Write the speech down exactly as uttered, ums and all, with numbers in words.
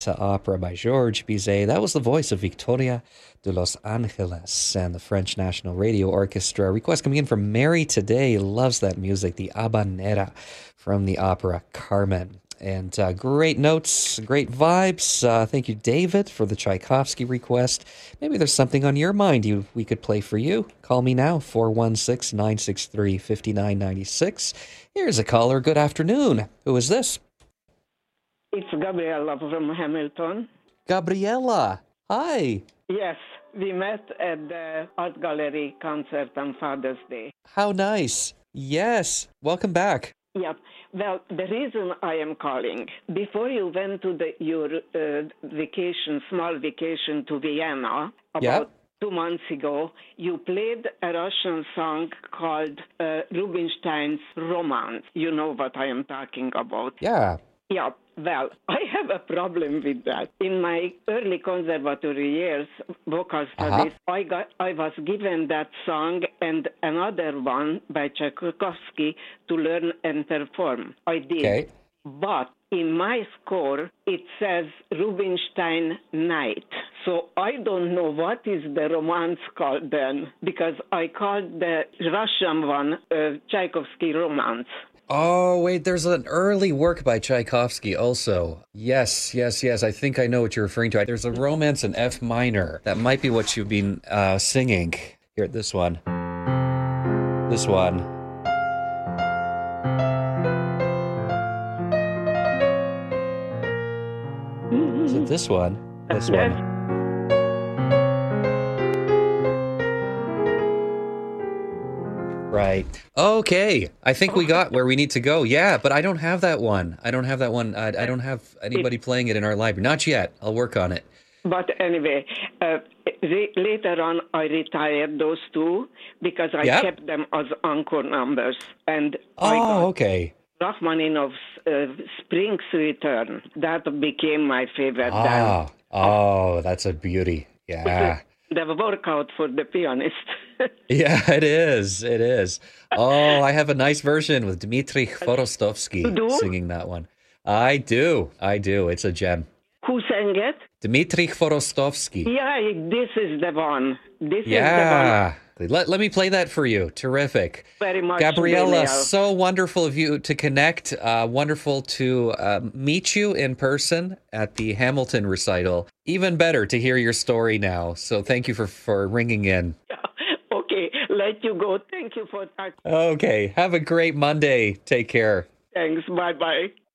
to opera by Georges Bizet. That was the voice of Victoria de Los Angeles and the French National Radio Orchestra. Request coming in from Mary today. Loves that music, the habanera from the opera Carmen. And uh, great notes, great vibes. Uh, thank you, David, for the Tchaikovsky request. Maybe there's something on your mind you we could play for you. Call me now, four one six, nine six three, five nine nine six. Here's a caller. Good afternoon. Who is this? It's Gabriella from Hamilton. Gabriella. Hi. Yes, we met at the Art Gallery concert on Father's Day. How nice. Yes. Welcome back. Yep. Well, the reason I am calling, before you went to the, your uh, vacation, small vacation to Vienna, about Yep. two months ago, you played a Russian song called uh, Rubinstein's Romance. You know what I am talking about. Yeah. Yeah, well, I have a problem with that. In my early conservatory years, vocal studies, Uh-huh. I got I was given that song and another one by Tchaikovsky to learn and perform. I did. Okay. But in my score, it says Rubinstein Night. So I don't know what is the romance called then, because I called the Russian one uh, Tchaikovsky Romance. Oh, wait, there's an early work by Tchaikovsky also. Yes, yes, yes. I think I know what you're referring to. There's a romance in F minor. That might be what you've been uh, singing. Here, this one. This one. Is it this one? This Yes. one. Right. Okay. I think we got where we need to go. Yeah, but I don't have that one. I don't have that one. I, I don't have anybody playing it in our library. Not yet. I'll work on it. But anyway, uh, re- later on, I retired those two because I Yep. kept them as encore numbers. And I got Oh, okay. Rachmaninoff's uh, Spring's Return. That became my favorite then. Ah. Oh, that's a beauty. Yeah. The workout for the pianist. Yeah, it is. It is. Oh, I have a nice version with Dmitry Kvorostovsky You do? singing that one. I do. I do. It's a gem. Who sang it? Dmitry Kvorostovsky. Yeah, this is the one. This is the Yeah. Let, let me play that for you. Terrific. Very much, Gabriella, Daniel. so wonderful of you to connect. Uh, wonderful to uh, meet you in person at the Hamilton recital. Even better to hear your story now. So thank you for, for ringing in. one. Okay, let you go. Thank you for that. Okay. Have a great Monday. Take care. Thanks. Bye-bye.